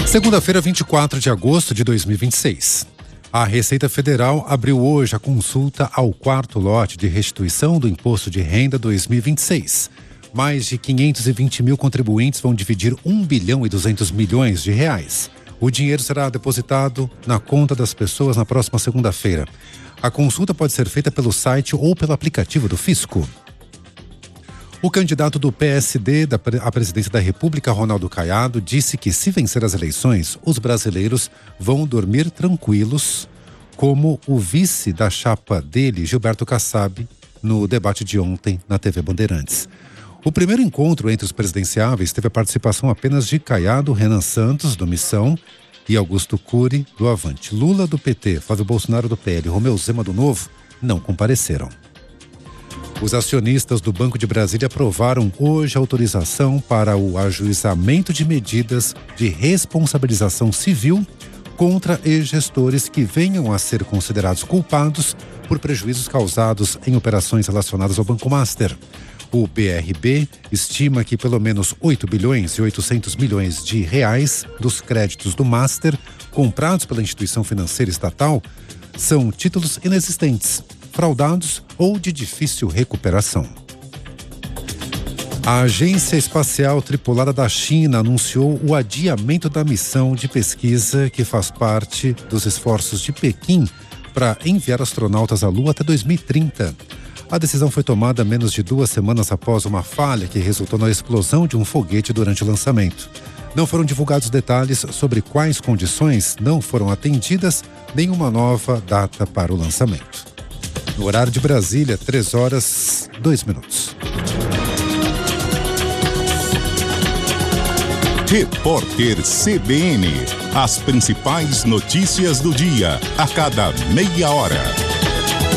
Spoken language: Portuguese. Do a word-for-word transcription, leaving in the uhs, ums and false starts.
Segunda-feira, vinte e quatro de agosto de dois mil e vinte e seis. A Receita Federal abriu hoje a consulta ao quarto lote de restituição do Imposto de Renda dois mil e vinte e seis. Mais de quinhentos e vinte mil contribuintes vão dividir um bilhão e duzentos milhões de reais. O dinheiro será depositado na conta das pessoas na próxima segunda-feira. A consulta pode ser feita pelo site ou pelo aplicativo do Fisco. O candidato do P S D à presidência da República, Ronaldo Caiado, disse que se vencer as eleições, os brasileiros vão dormir tranquilos, como o vice da chapa dele, Gilberto Kassab, no debate de ontem na T V Bandeirantes. O primeiro encontro entre os presidenciáveis teve a participação apenas de Caiado, Renan Santos, do Missão, e Augusto Cury, do Avante. Lula, do P T, Flávio Bolsonaro, do P L e Romeu Zema, do Novo, não compareceram. Os acionistas do Banco de Brasília aprovaram hoje a autorização para o ajuizamento de medidas de responsabilização civil contra ex-gestores que venham a ser considerados culpados por prejuízos causados em operações relacionadas ao Banco Master. O B R B estima que pelo menos oito bilhões e oitocentos milhões de reais dos créditos do Master comprados pela instituição financeira estatal são títulos inexistentes, fraudados ou de difícil recuperação. A Agência Espacial Tripulada da China anunciou o adiamento da missão de pesquisa que faz parte dos esforços de Pequim para enviar astronautas à Lua até dois mil e trinta. A decisão foi tomada menos de duas semanas após uma falha que resultou na explosão de um foguete durante o lançamento. Não foram divulgados detalhes sobre quais condições não foram atendidas, nem uma nova data para o lançamento. No horário de Brasília, três horas, dois minutos. Repórter C B N. As principais notícias do dia, a cada meia hora.